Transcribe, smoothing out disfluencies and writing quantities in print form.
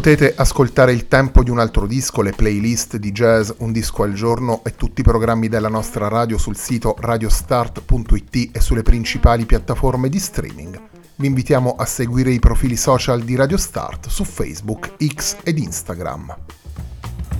Potete ascoltare Il tempo di un altro disco, le playlist di jazz Un disco al giorno e tutti i programmi della nostra radio sul sito radiostart.it e sulle principali piattaforme di streaming. Vi invitiamo a seguire i profili social di Radio Start su Facebook, X ed Instagram.